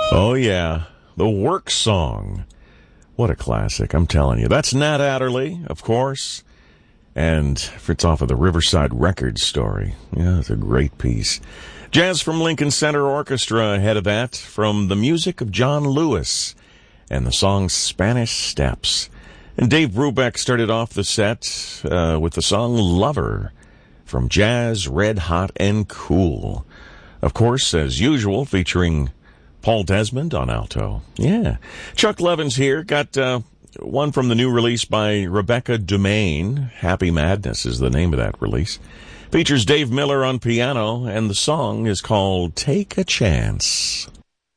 Oh, yeah. The Work Song. What a classic, I'm telling you. That's Nat Adderley, of course. And it's off of the Riverside Records story. Yeah, it's a great piece. Jazz from Lincoln Center Orchestra ahead of that, from the music of John Lewis and the song Spanish Steps. And Dave Brubeck started off the set with the song Lover from Jazz, Red Hot, and Cool. Of course, as usual, featuring Paul Desmond on alto. Yeah. Chuck Levin's here. Got one from the new release by Rebecca Dumaine. Happy Madness is the name of that release. Features Dave Miller on piano, and the song is called Take a Chance.